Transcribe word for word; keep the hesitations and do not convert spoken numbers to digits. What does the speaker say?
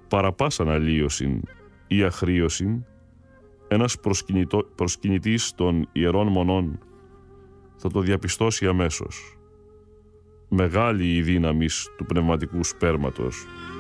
παραπάσαν αλλίωσιν ή αχρίωσιν, ένας προσκυνητής των ιερών μονών θα το διαπιστώσει αμέσως. Μεγάλη η δύναμη του πνευματικού σπέρματος